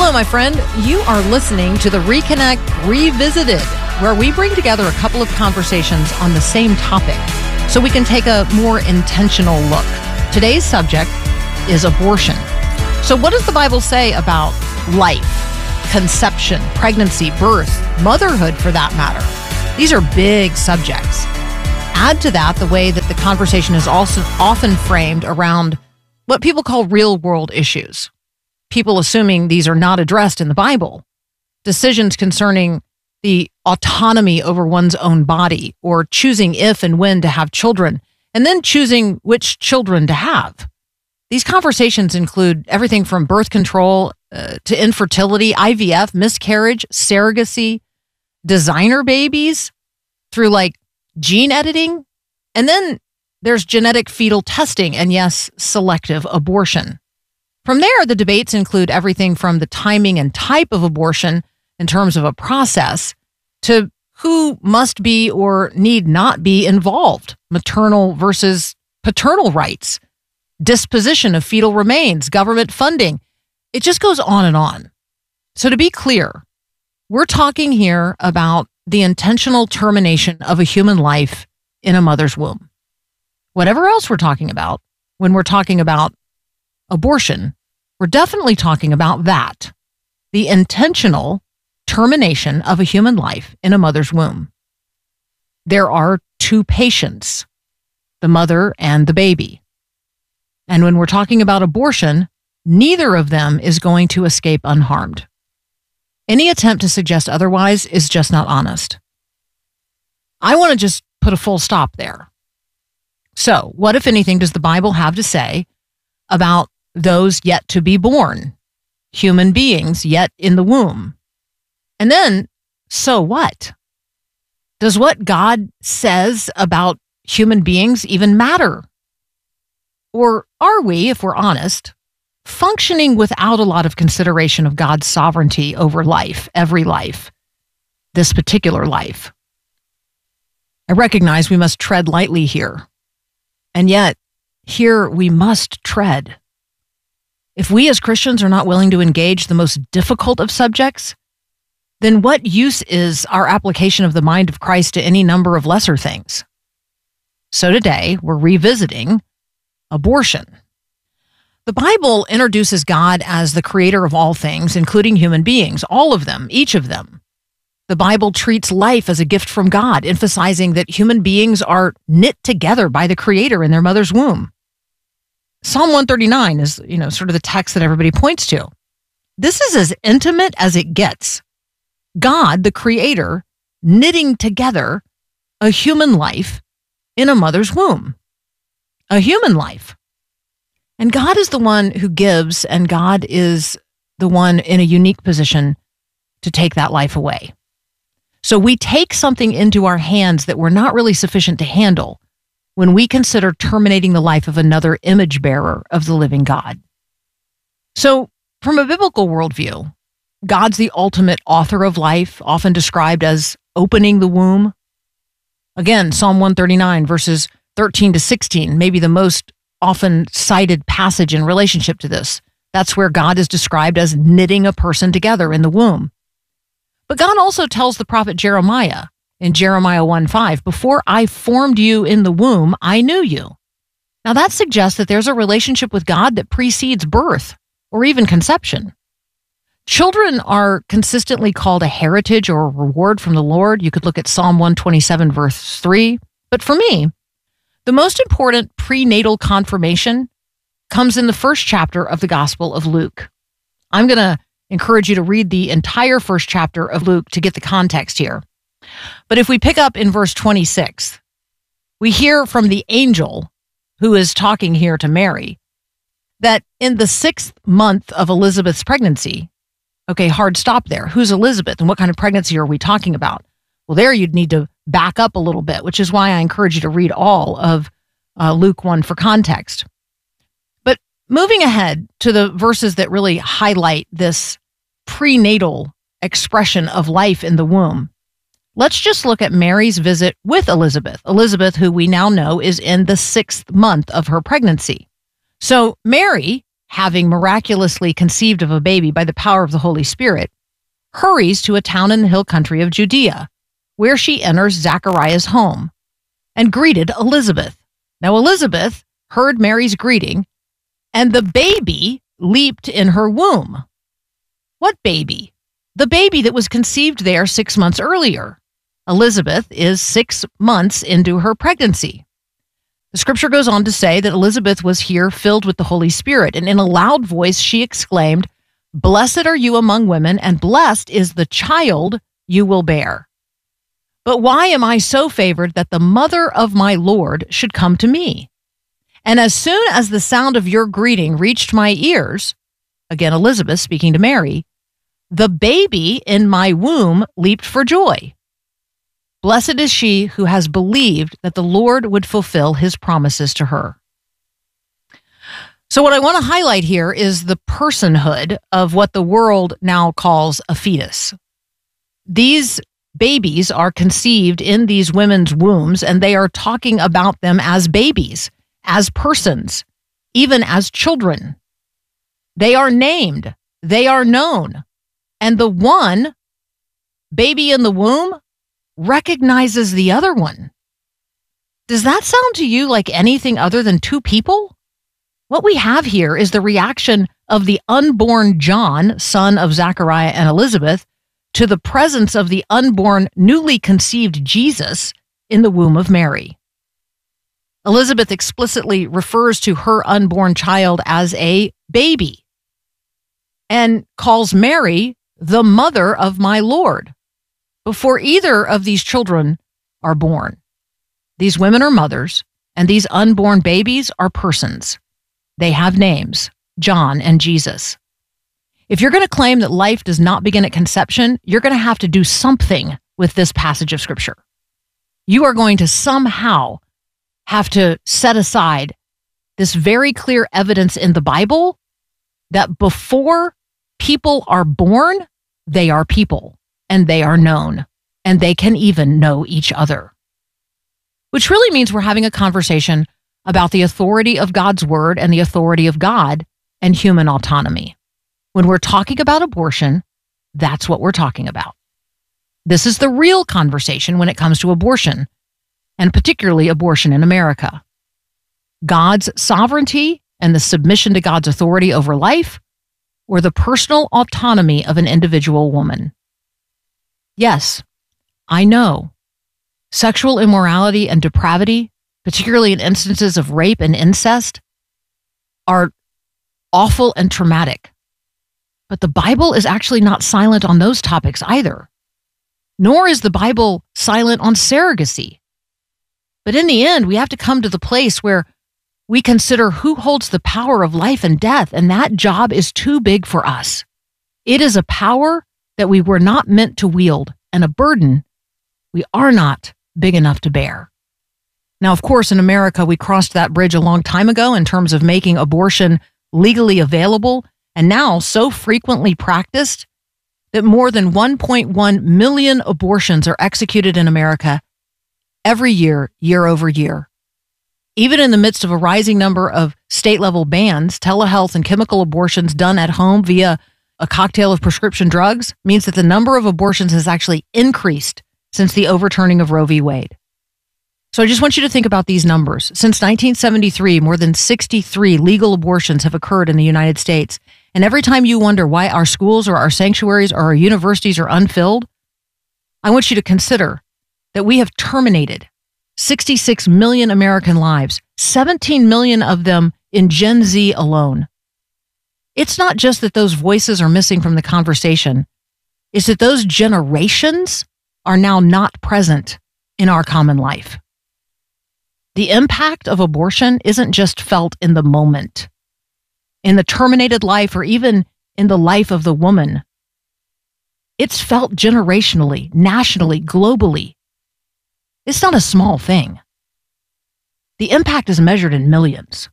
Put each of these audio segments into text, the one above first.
Hello, my friend. You are listening to the Reconnect Revisited, where we bring together a couple of conversations on the same topic so we can take a more intentional look. Today's subject is abortion. So what does the Bible say about life, conception, pregnancy, birth, motherhood for that matter? These are big subjects. Add to that the way that the conversation is also often framed around what people call real-world issues. People assuming these are not addressed in the Bible. Decisions concerning the autonomy over one's own body, or choosing if and when to have children, and then choosing which children to have. These conversations include everything from birth control to infertility, IVF, miscarriage, surrogacy, designer babies, through like gene editing, and then there's genetic fetal testing, and yes, selective abortion. From there, the debates include everything from the timing and type of abortion in terms of a process to who must be or need not be involved, maternal versus paternal rights, disposition of fetal remains, government funding. It just goes on and on. So to be clear, we're talking here about the intentional termination of a human life in a mother's womb. Whatever else we're talking about, when we're talking about abortion, we're definitely talking about that, the intentional termination of a human life in a mother's womb. There are two patients, the mother and the baby. And when we're talking about abortion, neither of them is going to escape unharmed. Any attempt to suggest otherwise is just not honest. I want to just put a full stop there. So, what, if anything, does the Bible have to say about those yet to be born, human beings yet in the womb? And then, so what? Does what God says about human beings even matter? Or are we, if we're honest, functioning without a lot of consideration of God's sovereignty over life, every life, this particular life? I recognize we must tread lightly here. And yet, here we must tread. If we as Christians are not willing to engage the most difficult of subjects, then what use is our application of the mind of Christ to any number of lesser things? So today, we're revisiting abortion. The Bible introduces God as the creator of all things, including human beings, all of them, each of them. The Bible treats life as a gift from God, emphasizing that human beings are knit together by the Creator in their mother's womb. Psalm 139 is, sort of the text that everybody points to. This is as intimate as it gets. God, the Creator, knitting together a human life in a mother's womb. A human life. And God is the one who gives, and God is the one in a unique position to take that life away. So we take something into our hands that we're not really sufficient to handle when we consider terminating the life of another image bearer of the living God. So from a biblical worldview, God's the ultimate author of life, often described as opening the womb. Again, Psalm 139, verses 13 to 16, maybe the most often cited passage in relationship to this. That's where God is described as knitting a person together in the womb. But God also tells the prophet Jeremiah in Jeremiah 1:5, before I formed you in the womb, I knew you. Now that suggests that there's a relationship with God that precedes birth or even conception. Children are consistently called a heritage or a reward from the Lord. You could look at Psalm 127, verse 3. But for me, the most important prenatal confirmation comes in the first chapter of the Gospel of Luke. I'm going to encourage you to read the entire first chapter of Luke to get the context here. But if we pick up in verse 26, we hear from the angel who is talking here to Mary that in the 6th month of Elizabeth's pregnancy, okay, hard stop there. Who's Elizabeth and what kind of pregnancy are we talking about? Well, there you'd need to back up a little bit, which is why I encourage you to read all of Luke 1 for context. But moving ahead to the verses that really highlight this prenatal expression of life in the womb, let's just look at Mary's visit with Elizabeth. Elizabeth, who we now know is in the 6th month of her pregnancy. So Mary having miraculously conceived of a baby by the power of the Holy Spirit, hurries to a town in the hill country of Judea, where she enters Zachariah's home and greeted Elizabeth. Now, Elizabeth heard Mary's greeting, and the baby leaped in her womb. What baby? The baby that was conceived there 6 months earlier. Elizabeth is 6 months into her pregnancy. The scripture goes on to say that Elizabeth was here filled with the Holy Spirit, and in a loud voice she exclaimed, "Blessed are you among women, and blessed is the child you will bear. But why am I so favored that the mother of my Lord should come to me? And as soon as the sound of your greeting reached my ears," again Elizabeth speaking to Mary, "the baby in my womb leaped for joy. Blessed is she who has believed that the Lord would fulfill his promises to her." So what I want to highlight here is the personhood of what the world now calls a fetus. These babies are conceived in these women's wombs, and they are talking about them as babies, as persons, even as children. They are named, they are known, and the one baby in the womb recognizes the other one. Does that sound to you like anything other than two people? What we have here is the reaction of the unborn John, son of Zachariah and Elizabeth, to the presence of the unborn, newly conceived Jesus in the womb of Mary. Elizabeth explicitly refers to her unborn child as a baby and calls Mary the mother of my Lord before either of these children are born. These women are mothers, and these unborn babies are persons. They have names, John and Jesus. If you're going to claim that life does not begin at conception, you're going to have to do something with this passage of Scripture. You are going to somehow have to set aside this very clear evidence in the Bible that before people are born, they are people, and they are known, and they can even know each other. Which really means we're having a conversation about the authority of God's word and the authority of God and human autonomy. When we're talking about abortion, that's what we're talking about. This is the real conversation when it comes to abortion, and particularly abortion in America. God's sovereignty and the submission to God's authority over life, or the personal autonomy of an individual woman. Yes, I know. Sexual immorality and depravity, particularly in instances of rape and incest, are awful and traumatic. But the Bible is actually not silent on those topics either. Nor is the Bible silent on surrogacy. But in the end, we have to come to the place where we consider who holds the power of life and death, and that job is too big for us. It is a power that we were not meant to wield, and a burden we are not big enough to bear. Now, of course, in America, we crossed that bridge a long time ago in terms of making abortion legally available, and now so frequently practiced that more than 1.1 million abortions are executed in America every year, year over year. Even in the midst of a rising number of state-level bans, telehealth and chemical abortions done at home via a cocktail of prescription drugs means that the number of abortions has actually increased since the overturning of Roe v. Wade. So I just want you to think about these numbers. Since 1973, more than 63 legal abortions have occurred in the United States. And every time you wonder why our schools or our sanctuaries or our universities are unfilled, I want you to consider that we have terminated 66 million American lives, 17 million of them in Gen Z alone. It's not just that those voices are missing from the conversation. It's that those generations are now not present in our common life. The impact of abortion isn't just felt in the moment, in the terminated life, or even in the life of the woman. It's felt generationally, nationally, globally. It's not a small thing. The impact is measured in millions.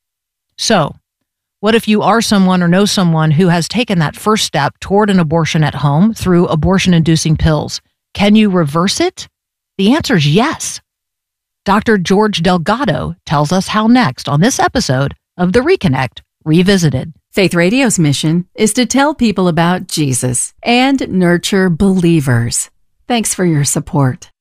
So, what if you are someone or know someone who has taken that first step toward an abortion at home through abortion-inducing pills? Can you reverse it? The answer is yes. Dr. George Delgado tells us how next on this episode of the Reconnect Revisited. Faith Radio's mission is to tell people about Jesus and nurture believers. Thanks for your support.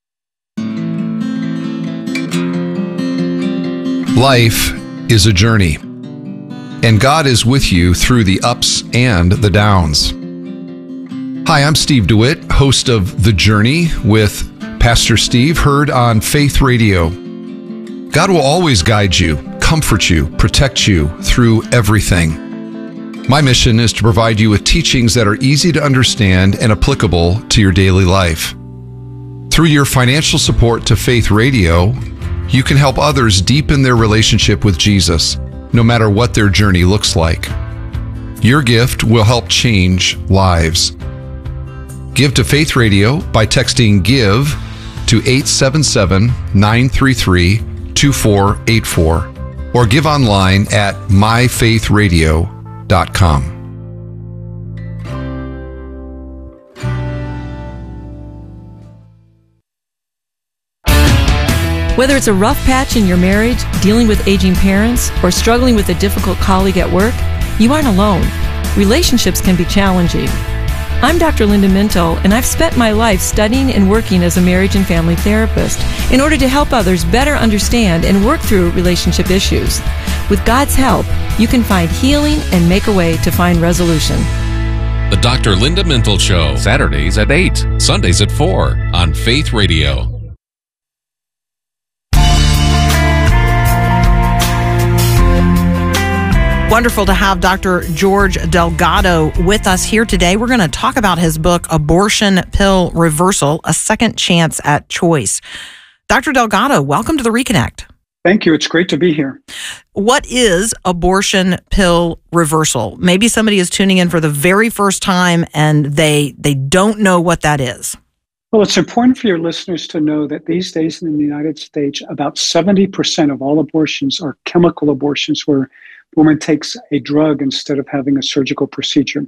Life is a journey, and God is with you through the ups and the downs. Hi, I'm Steve DeWitt, host of The Journey with Pastor Steve, heard on Faith Radio. God will always guide you, comfort you, protect you through everything. My mission is to provide you with teachings that are easy to understand and applicable to your daily life. Through your financial support to Faith Radio, you can help others deepen their relationship with Jesus, no matter what their journey looks like. Your gift will help change lives. Give to Faith Radio by texting GIVE to 877-933-2484 or give online at myfaithradio.com. Whether it's a rough patch in your marriage, dealing with aging parents, or struggling with a difficult colleague at work, you aren't alone. Relationships can be challenging. I'm Dr. Linda Mintle, and I've spent my life studying and working as a marriage and family therapist in order to help others better understand and work through relationship issues. With God's help, you can find healing and make a way to find resolution. The Dr. Linda Mintle Show, Saturdays at 8, Sundays at 4 on Faith Radio. Wonderful to have Dr. George Delgado with us here today. We're going to talk about his book, Abortion Pill Reversal, A Second Chance at Choice. Dr. Delgado, welcome to the Reconnect. Thank you. It's great to be here. What is abortion pill reversal? Maybe somebody is tuning in for the very first time and they don't know what that is. Well, it's important for your listeners to know that these days in the United States, about 70% of all abortions are chemical abortions where the woman takes a drug instead of having a surgical procedure.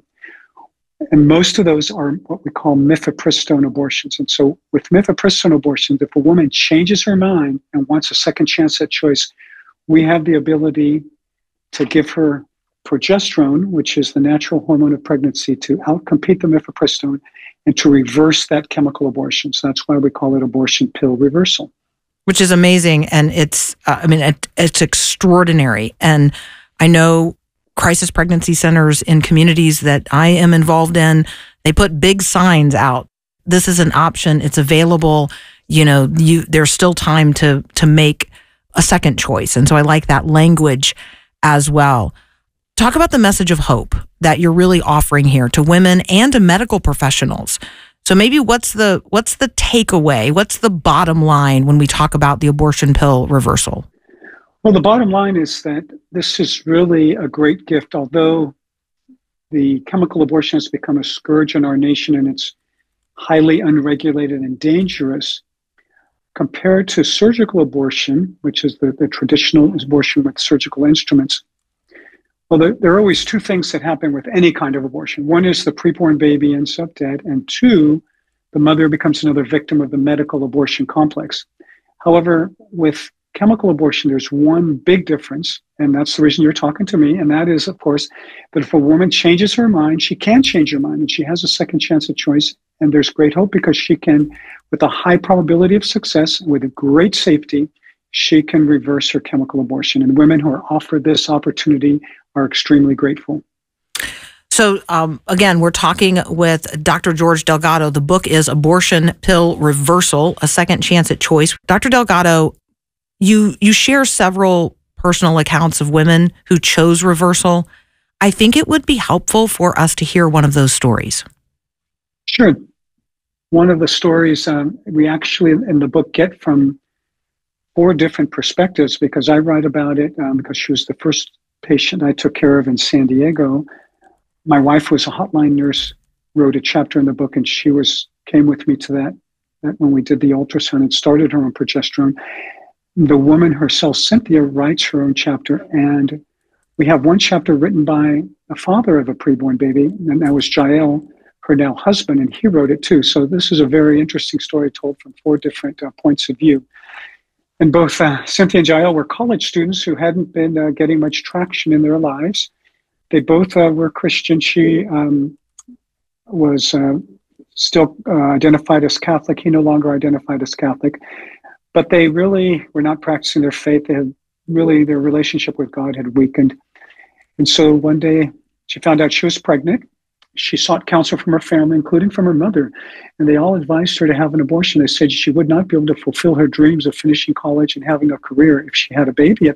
And most of those are what we call mifepristone abortions. And so with mifepristone abortions, if a woman changes her mind and wants a second chance at choice, we have the ability to give her progesterone, which is the natural hormone of pregnancy, to outcompete the mifepristone and to reverse that chemical abortion. So that's why we call it abortion pill reversal. Which is amazing. And it's extraordinary. And I know crisis pregnancy centers in communities that I am involved in, they put big signs out. This is an option. It's available. There's still time to make a second choice. And so I like that language as well. Talk about the message of hope that you're really offering here to women and to medical professionals. So maybe what's the takeaway? What's the bottom line when we talk about the abortion pill reversal? Well, the bottom line is that this is really a great gift. Although the chemical abortion has become a scourge in our nation and it's highly unregulated and dangerous, compared to surgical abortion, which is the traditional abortion with surgical instruments, well, there are always two things that happen with any kind of abortion. One is the preborn baby ends up dead, and two, the mother becomes another victim of the medical abortion complex. However, with chemical abortion, there's one big difference, and that's the reason you're talking to me, and that is, of course, that if a woman changes her mind, she can change her mind, and she has a second chance at choice, and there's great hope because she can, with a high probability of success, with a great safety, she can reverse her chemical abortion, and women who are offered this opportunity are extremely grateful. So, again, we're talking with Dr. George Delgado. The book is Abortion Pill Reversal, A Second Chance at Choice. Dr. Delgado, you share several personal accounts of women who chose reversal. I think it would be helpful for us to hear one of those stories. Sure. One of the stories we actually in the book get from 4 different perspectives, because I write about it because she was the first patient I took care of in San Diego. My wife was a hotline nurse, wrote a chapter in the book, and she came with me to that when we did the ultrasound and started her on progesterone. The woman herself, Cynthia, writes her own chapter, and we have one chapter written by the father of a preborn baby, and that was Jael, her now husband, and he wrote it too. So this is a very interesting story told from 4 different points of view. And both Cynthia and Jael were college students who hadn't been getting much traction in their lives. They both were Christian. She was still identified as Catholic. He no longer identified as Catholic. But they really were not practicing their faith. They had really, their relationship with God had weakened. And so one day she found out she was pregnant. She sought counsel from her family, including from her mother, and they all advised her to have an abortion. They said she would not be able to fulfill her dreams of finishing college and having a career if she had a baby at